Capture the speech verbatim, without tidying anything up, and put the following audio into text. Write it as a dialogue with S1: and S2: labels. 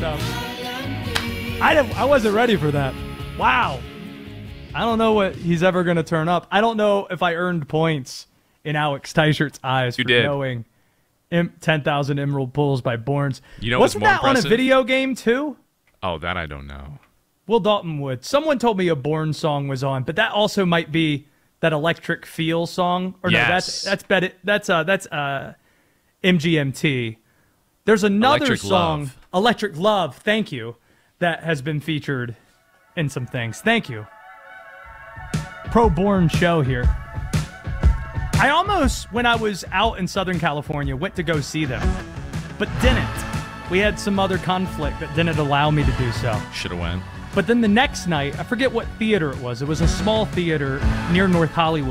S1: up. I didn't, I wasn't ready for that. Wow. I don't know what he's ever going to turn up. I don't know if I earned points in Alex Teichert's eyes
S2: you
S1: for
S2: did.
S1: knowing ten thousand Emerald Pools by Borns.
S2: You know
S1: Wasn't
S2: what's more
S1: that
S2: impressive?
S1: on a video game too?
S2: Oh, that I don't know.
S1: Will Dalton would. Someone told me a Bourne song was on, but that also might be that Electric Feel song. Or
S2: yes.
S1: no, that's that's bet that's uh that's uh M G M T. There's another
S2: Electric
S1: song,
S2: Love.
S1: Electric Love, thank you, that has been featured in some things. Thank you. Pro Bourne show here. I almost, when I was out in Southern California, went to go see them, but didn't. We had some other conflict that didn't allow me to do so.
S2: Should have went.
S1: But then the next night, I forget what theater it was. It was a small theater near North Hollywood.